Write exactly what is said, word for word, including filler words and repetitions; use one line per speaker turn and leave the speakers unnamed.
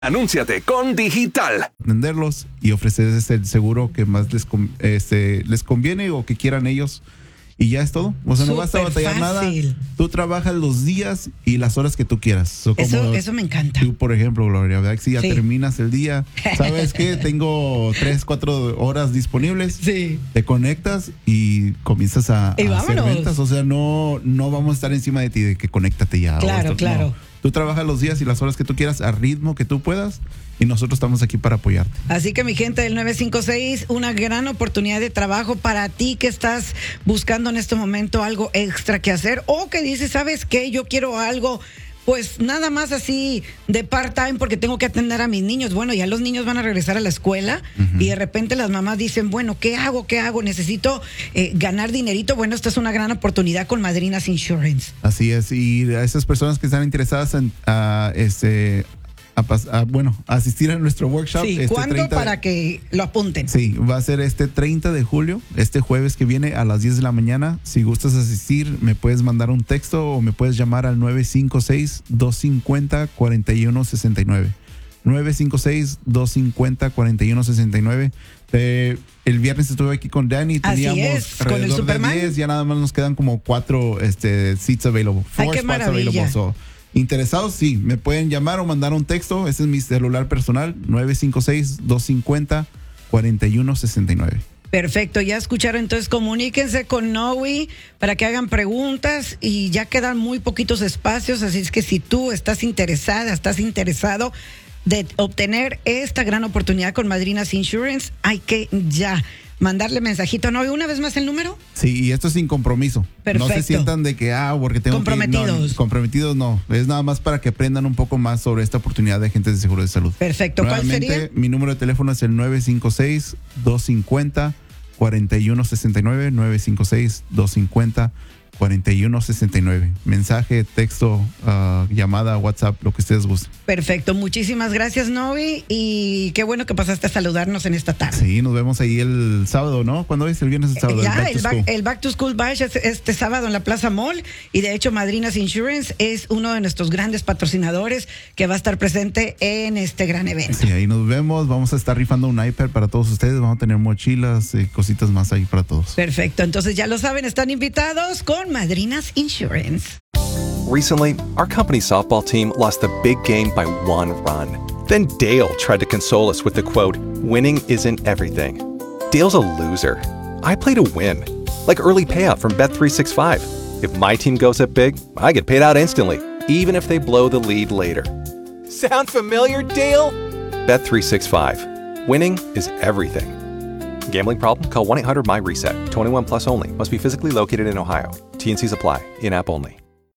Anúnciate con Digital.
Atenderlos y ofrecerles el seguro que más les, este, les conviene o que quieran ellos. Y ya es todo. O sea, no vas a batallar nada. Tú trabajas los días y las horas que tú quieras. So, como
eso, eso me encanta.
Tú, por ejemplo, Gloria, ¿verdad? Si ya
sí.
terminas el día, ¿sabes qué? Tengo tres, cuatro horas disponibles.
Sí.
Te conectas y comienzas a,
y
a hacer ventas. O sea, no, no vamos a estar encima de ti de que conéctate ya.
Claro,
esto,
claro.
No. Tú trabajas los días y las horas que tú quieras al ritmo que tú puedas y nosotros estamos aquí para apoyarte.
Así que mi gente del nueve cinco seis, una gran oportunidad de trabajo para ti que estás buscando en este momento algo extra que hacer o que dices, ¿sabes qué? Yo quiero algo pues nada más así de part-time porque tengo que atender a mis niños. Bueno, ya los niños van a regresar a la escuela uh-huh. y de repente las mamás dicen, bueno, ¿qué hago? ¿Qué hago? Necesito eh, ganar dinerito. Bueno, esta es una gran oportunidad con Madrinas Insurance.
Así es, y a esas personas que están interesadas en uh, este... A, a, bueno, a asistir a nuestro workshop.
Sí,
este
¿cuándo
treinta
para que lo apunten?
Sí, va a ser este treinta de julio, este jueves que viene a las diez de la mañana. Si gustas asistir, me puedes mandar un texto o me puedes llamar al nueve cinco seis, dos cinco cero, cuatro uno seis nueve. nueve cinco seis, dos cinco cero, cuatro uno seis nueve. Eh, el viernes estuve aquí con Danny, teníamos
Así es,
alrededor
con el Superman.
de diez, ya nada más nos quedan como cuatro este, seats available.
Ay, qué maravilla.
So, interesados, sí, me pueden llamar o mandar un texto. Ese es mi celular personal, nueve cinco seis, dos cinco cero, cuatro uno seis nueve.
Perfecto, ya escucharon, entonces comuníquense con Noe para que hagan preguntas y ya quedan muy poquitos espacios, así es que si tú estás interesada, estás interesado de obtener esta gran oportunidad con Madrinas Insurance, hay que ya mandarle mensajito a Noe. ¿Una vez más el número?
Sí, y esto es sin compromiso.
Perfecto.
No se sientan de que, ah, porque tengo
comprometidos.
que... No, comprometidos no. Es nada más para que aprendan un poco más sobre esta oportunidad de agentes de seguro de salud.
Perfecto. ¿Cuál sería?
Mi número de teléfono es el nueve cinco seis, dos cinco cero, cuatro uno seis nueve, nueve cinco seis, dos cinco cero, cuatro uno seis nueve. Mensaje, texto, uh, llamada, WhatsApp, lo que ustedes gusten.
Perfecto, muchísimas gracias, Novi, y qué bueno que pasaste a saludarnos en esta tarde.
Sí, nos vemos ahí el sábado, ¿no? ¿Cuándo es? El viernes, el sábado.
Ya,
el, back
el, back, el Back to School Bash es este sábado en la Plaza Mall, y de hecho Madrinas Insurance es uno de nuestros grandes patrocinadores que va a estar presente en este gran evento.
Sí, ahí nos vemos, vamos a estar rifando un iPad para todos ustedes, vamos a tener mochilas y cositas más ahí para todos.
Perfecto, entonces ya lo saben, están invitados con Madrinas Insurance.
Recently, our company's softball team lost a big game by one run. Then Dale tried to console us with the quote, "Winning isn't everything." Dale's a loser. I play to win, like early payout from Bet three sixty-five. If my team goes up big, I get paid out instantly, even if they blow the lead later. Sound familiar, Dale? Bet three sixty-five. Winning is everything. Gambling problem? Call one eight hundred M Y RESET. twenty-one plus only. Must be physically located in Ohio. T N Cs apply. In-app only.